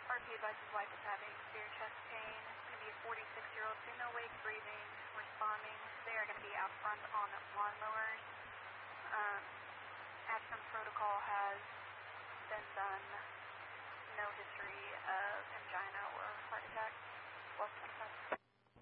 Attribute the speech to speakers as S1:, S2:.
S1: RP advises his wife is having severe chest pain. It's going to be a 46-year-old female, awake, breathing, responding. They are going to be out front on lawnmowers. Action protocol has been done. No history of angina or heart attack. 1225.